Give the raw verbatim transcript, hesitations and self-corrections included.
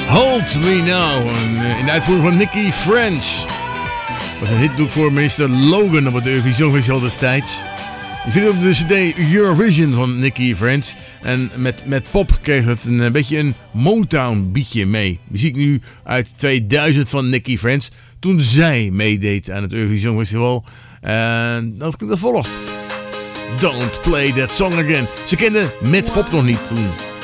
Hold Me Now, in de uitvoering van Nicky French. Dat was een hitdoek voor meester Logan op het Eurovision Festival destijds. Je vindt op de cd Eurovision van Nicky French. En met, met pop kreeg het een, een beetje een Motown beatje mee. Muziek nu uit tweeduizend van Nicky French. Toen zij meedeed aan het Eurovision Festival. En dat, dat volgt. Don't Play That Song Again. Ze kenden met pop nog niet toen.